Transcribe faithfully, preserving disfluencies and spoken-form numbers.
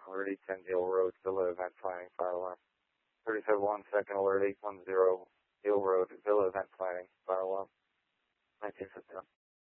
alert eight ten Hill Road, Villa event planning, fire alarm. thirty-seven one, second alert eight one zero, Hill Road, Villa event planning.